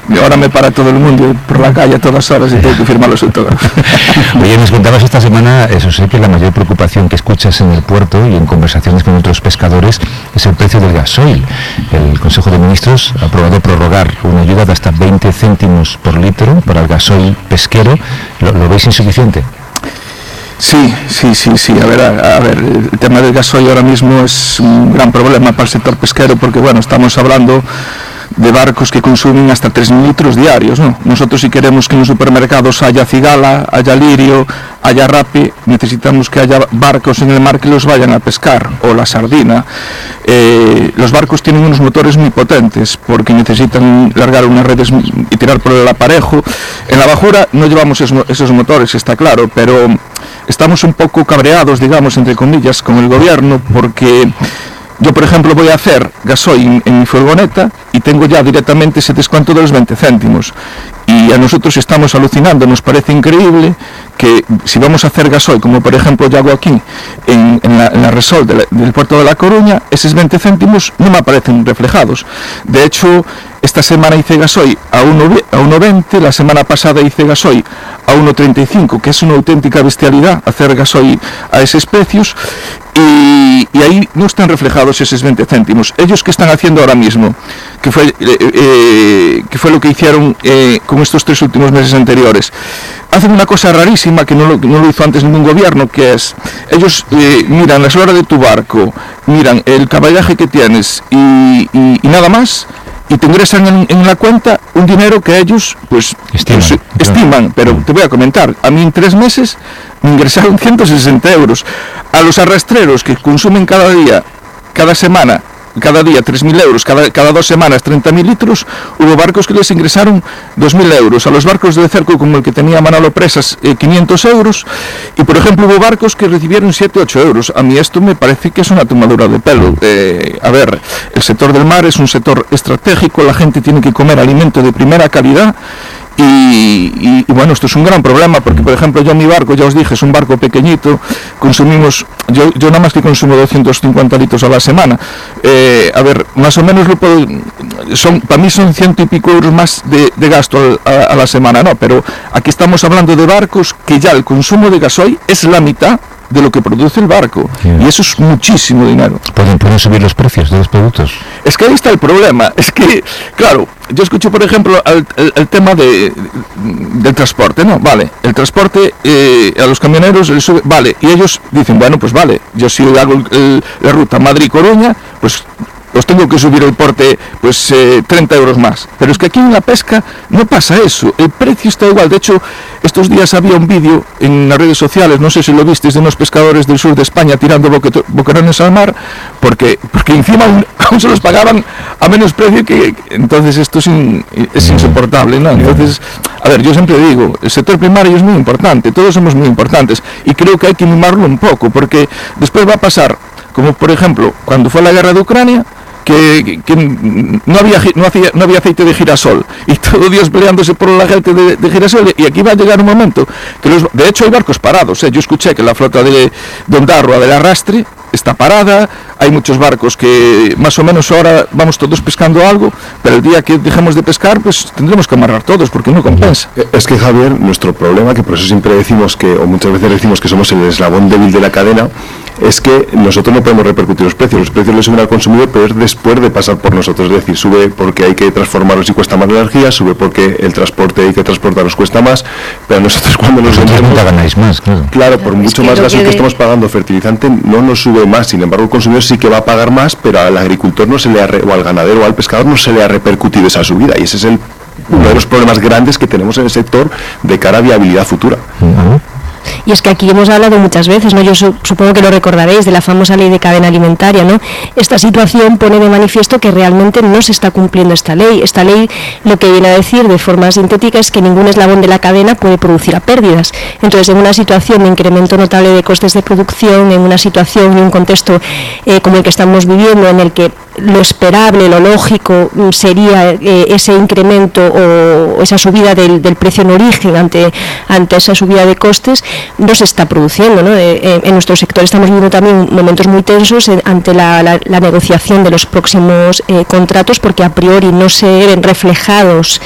ahora me para todo el mundo por la calle a todas horas y tengo que firmar los autógrafos. Oye, nos contabas esta semana, eso sé que la mayor preocupación que escuchas en el puerto y en conversaciones con otros pescadores es el precio del gasoil. El Consejo de Ministros ha aprobado prorrogar una ayuda de hasta 20 céntimos por litro para el gasoil pesquero. ¿Lo veis insuficiente? Sí. A ver, el tema del gasoil ahora mismo es un gran problema para el sector pesquero porque, bueno, estamos hablando de barcos que consumen hasta 3.000 litros diarios, ¿no? Nosotros, si queremos que en los supermercados haya cigala, haya lirio, haya rape, necesitamos que haya barcos en el mar que los vayan a pescar, o la sardina. Los barcos tienen unos motores muy potentes porque necesitan largar unas redes y tirar por el aparejo. En la bajura no llevamos esos motores, está claro, pero estamos un poco cabreados, digamos, entre comillas, con el gobierno porque yo, por ejemplo, voy a hacer gasoil en mi furgoneta y tengo ya directamente ese descuento de los 20 céntimos. Y a nosotros estamos alucinando, nos parece increíble que si vamos a hacer gasoil, como por ejemplo yo hago aquí, en la Resol del puerto de La Coruña, esos 20 céntimos no me aparecen reflejados. De hecho, esta semana hice gasoil a 1,20, la semana pasada hice gasoil a 1,35, que es una auténtica bestialidad hacer gasoil a esos precios, y ahí no están reflejados esos 20 céntimos. Ellos, ¿qué están haciendo ahora mismo? Que fue lo que hicieron con estos 3 últimos meses anteriores. Hacen una cosa rarísima que no lo hizo antes ningún gobierno, que es, ellos miran la eslora de tu barco, miran el caballaje que tienes y nada más, y te ingresan en la cuenta un dinero que ellos pues estiman, pero te voy a comentar, a mí en 3 meses me ingresaron 160 euros. A los arrastreros que consumen cada día 3.000 euros, cada 2 semanas 30.000 litros, hubo barcos que les ingresaron 2.000 euros, a los barcos de cerco como el que tenía Manolo Presas 500 euros, y por ejemplo hubo barcos que recibieron 7-8 euros. A mí esto me parece que es una tomadura de pelo. A ver, el sector del mar es un sector estratégico, la gente tiene que comer alimento de primera calidad. Y bueno, esto es un gran problema porque, por ejemplo, yo mi barco, ya os dije, es un barco pequeñito, consumimos, yo nada más que consumo 250 litros a la semana. A ver, más o menos para mí son 100 y pico euros más de gasto a la semana, ¿no? Pero aquí estamos hablando de barcos que ya el consumo de gasoil es la mitad de lo que produce el barco, y eso es muchísimo dinero. ¿Pueden subir los precios de los productos? Es que ahí está el problema, es que, claro, yo escucho, por ejemplo, el tema del transporte, ¿no? Vale, el transporte a los camioneros les sube, vale, y ellos dicen, bueno, pues vale, yo si hago la ruta Madrid-Coruña, pues os tengo que subir el porte pues 30 euros más. Pero es que aquí en la pesca no pasa eso, el precio está igual. De hecho, estos días había un vídeo en las redes sociales, no sé si lo visteis, de unos pescadores del sur de España tirando boquerones al mar, porque encima aún se los pagaban a menos precio que... Entonces esto es insoportable, ¿no? Entonces, a ver, yo siempre digo, el sector primario es muy importante, todos somos muy importantes, y creo que hay que mimarlo un poco, porque después va a pasar, como por ejemplo, cuando fue la guerra de Ucrania, que no había aceite de girasol y todo Dios peleándose por el aceite de girasol, y aquí va a llegar un momento que de hecho hay barcos parados, yo escuché que la flota de Ondarroa del arrastre está parada, hay muchos barcos que más o menos ahora vamos todos pescando algo, pero el día que dejemos de pescar pues tendremos que amarrar todos porque no compensa. Es que, Javier, nuestro problema, que por eso siempre decimos o muchas veces decimos que somos el eslabón débil de la cadena, es que nosotros no podemos repercutir los precios le suben al consumidor, pero es después de pasar por nosotros, es decir, sube porque hay que transformarlos y cuesta más energía, sube porque el transporte hay que transportarlos cuesta más, pero nosotros cuando nos vendemos ganáis más, claro, por mucho más gasto que estamos pagando fertilizante no nos sube más. Sin embargo, el consumidor sí que va a pagar más, pero al agricultor no se le o al ganadero o al pescador no se le ha repercutido esa subida, y ese es uno de los problemas grandes que tenemos en el sector de cara a viabilidad futura. Y es que aquí hemos hablado muchas veces, ¿no? Yo supongo que lo recordaréis, de la famosa ley de cadena alimentaria, ¿no? Esta situación pone de manifiesto que realmente no se está cumpliendo esta ley. Esta ley lo que viene a decir de forma sintética es que ningún eslabón de la cadena puede producir a pérdidas. Entonces, en una situación de incremento notable de costes de producción, en una situación y un contexto como el que estamos viviendo, en el que lo esperable, lo lógico sería ese incremento o esa subida del precio en origen ante esa subida de costes, no se está produciendo, ¿no? En nuestro sector estamos viviendo también momentos muy tensos ante la negociación de los próximos contratos, porque a priori no se ven reflejados